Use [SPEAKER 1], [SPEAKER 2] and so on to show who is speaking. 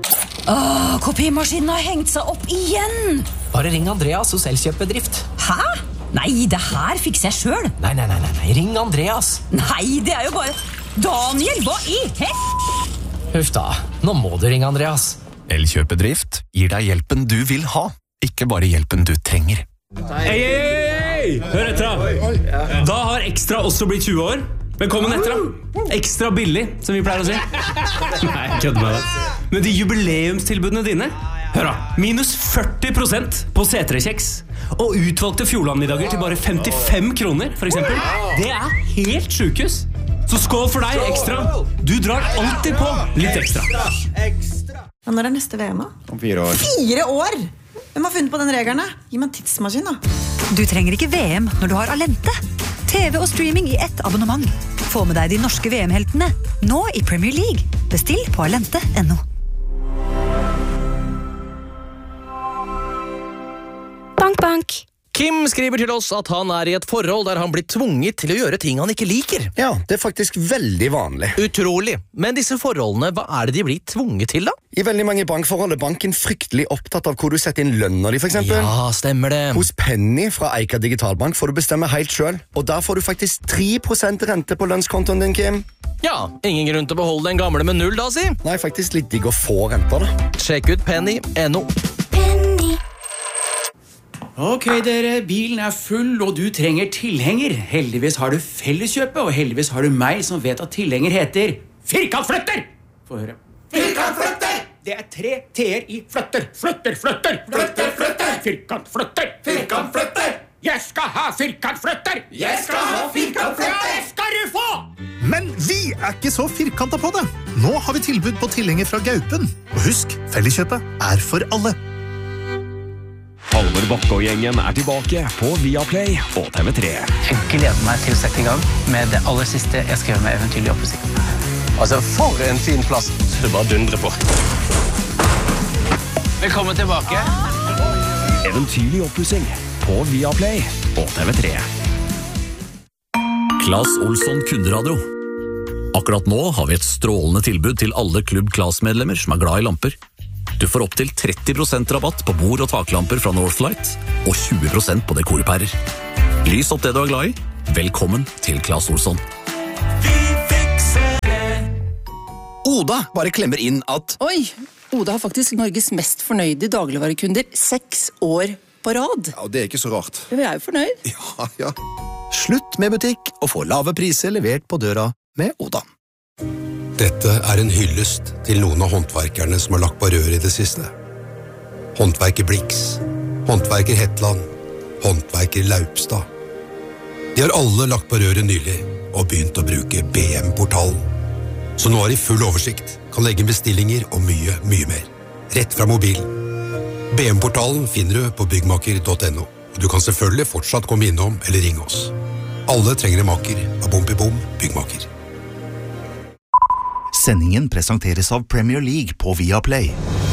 [SPEAKER 1] Kopimaskinen har hengt seg opp igjen.
[SPEAKER 2] Bare ring Andreas hos Elkjøpbedrift.
[SPEAKER 1] Hæ? Nei, det her fikser jeg selv.
[SPEAKER 2] Nei, ring Andreas.
[SPEAKER 1] Nei, det er jo bare... Daniel, hva i
[SPEAKER 2] Huff da, nå må du ringe Andreas.
[SPEAKER 3] Elkjøpbedrift gir deg hjelpen du vil ha, ikke bare hjelpen du trenger.
[SPEAKER 4] Hei! Hør etter da. Da har Ekstra også blitt 20 år. Velkommen etter da. Ekstra billig, som vi pleier å si. Nei, jeg kødder med det. Men de jubileumstilbudene dine, hør da, minus 40% på C3-kjeks. Og utvalgte Fjordlandmiddager til bare 55 kroner, for eksempel. Det er helt sjukehus. Så skål for deg, Ekstra. Du drar alltid på litt ekstra.
[SPEAKER 5] Ja, når er neste VM da?
[SPEAKER 6] Om 4 år.
[SPEAKER 5] 4 år? Hvem har funnet på den regelen? Gi meg en tidsmaskin da.
[SPEAKER 7] Du trenger ikke VM når du har Alente. TV og streaming i ett abonnement. Få med deg de norske VM-heltene, nå i Premier League. Bestill på alente.no.
[SPEAKER 8] Bank.
[SPEAKER 9] Kim skriver til oss at han er i et forhold der han blir tvunget til å gjøre ting han ikke liker.
[SPEAKER 10] Ja, det er faktisk veldig vanlig.
[SPEAKER 9] Utrolig. Men disse forholdene, hva er det de blir tvunget til da?
[SPEAKER 10] I veldig mange bankforhold er banken fryktelig opptatt av hvor du setter inn lønner de, for eksempel.
[SPEAKER 9] Ja, stemmer det.
[SPEAKER 10] Hos Penny fra Eika Digitalbank får du bestemme helt selv, og der får du faktisk 3% rente på lønnskontoen din, Kim.
[SPEAKER 9] Ja, ingen grunn til å beholde den gamle med 0 da, si.
[SPEAKER 10] Nei, faktisk litt digg å få renter da.
[SPEAKER 9] Sjekk ut Penny.no.
[SPEAKER 11] Ok, dere, bilen er full, og du trenger tilhenger. Heldigvis har du Felleskjøpet, og heldigvis har du meg som vet at tilhenger heter Firkantflytter! Få høre. Firkantflytter! Det er 3 T-er i flytter. Flytter! Firkantflytter! Firkantflytter! Jeg skal ha firkantflytter! Jeg skal ha firkantflytter! Det skal du få!
[SPEAKER 12] Men vi er ikke så firkantet på det. Nå har vi tilbud på tilhenger fra Gaupen. Og husk, Felleskjøpet er for alle.
[SPEAKER 13] Halvor Bakke og gjengen er tilbake på Viaplay og TV3.
[SPEAKER 14] Jeg gleder meg til å sette i gang med det aller siste jeg skrev med Eventyrlig oppussing.
[SPEAKER 9] Altså, for en fin plass. Du bare dundrer på.
[SPEAKER 14] Velkommen tilbake.
[SPEAKER 13] Eventyrlig oppussing på Viaplay og TV3.
[SPEAKER 15] Claes Olsson Kunderadio. Akkurat nå har vi et strålende tilbud til alle Klubb Claes-medlemmer som er glad i lamper. Du får opp til 30% rabatt på bord- og taklamper fra Northlight, og 20% på dekorpærer. Lys opp det du er glad i. Velkommen til Claes Olsson.
[SPEAKER 16] Vi fikser det.
[SPEAKER 17] Oda bare klemmer inn at
[SPEAKER 18] Oi, Oda har faktisk Norges mest fornøyde dagligvarekunder 6 år på rad.
[SPEAKER 17] Ja, det er ikke så rart.
[SPEAKER 18] Vi er jo fornøyd.
[SPEAKER 17] Ja. Slutt med butikk og få lave priser levert på døra med Oda.
[SPEAKER 19] Dette er en hyllest til noen av håndverkerne som har lagt på rør i det siste. Håndverker Blix, håndverker Hetland, håndverker Laupstad. De har alle lagt på røret nylig og begynt å bruke BM-portalen. Så nå har de full oversikt, kan legge bestillinger og mye mer. Rett fra mobilen. BM-portalen finner du på byggmaker.no, og du kan selvfølgelig fortsatt komme innom eller ringe oss. Alle trenger en maker av Bompibom Byggmaker.
[SPEAKER 20] Sendingen presenteres av Premier League på Viaplay.